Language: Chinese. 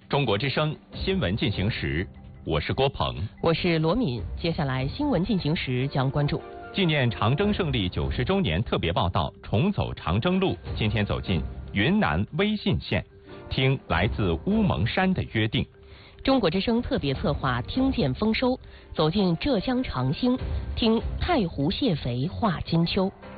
中国之声新闻进行时，我是郭鹏， 我是罗敏。接下来新闻进行时将关注纪念长征胜利90周年特别报道，重走长征路。今天走进云南威信县，听来自乌蒙山的约定。 中国之声特别策划听见丰收，走进浙江长兴，听太湖蟹肥化金秋。